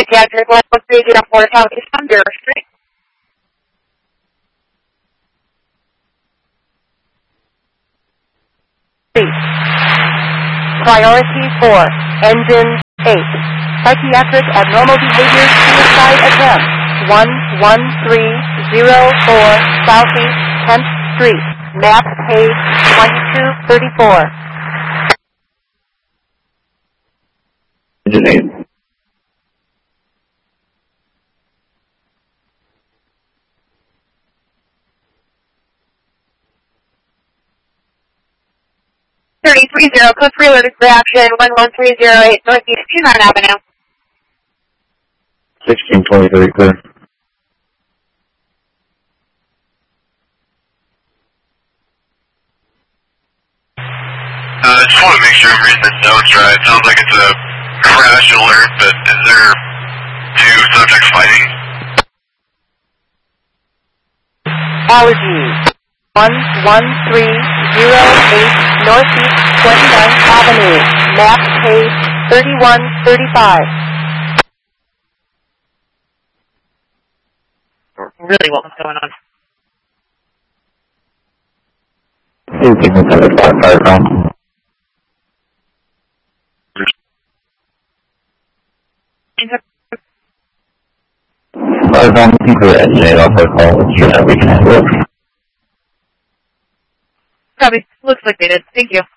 Psychiatric Level 304 Southeast on Durr Street. Priority 4, Engine 8. Psychiatric abnormal behavior suicide attempt. 11304 Southeast 10th Street. Map page 2234. Engine 8. Code preloaded for action 11308 Northeast 29 Avenue. 1623 clear. I just want to make sure I'm reading the notes right. It sounds like it's a crash alert, but is there two subjects fighting? Allergy. 11308 Northeast 29th Avenue. Map page 3135. Really, what was going on? Probably looks like they did. Thank you.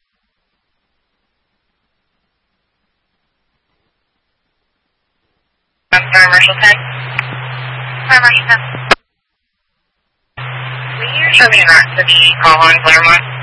Fire Marshal 10. Fire Marshal 10. Will you show me an activity call on Claremont?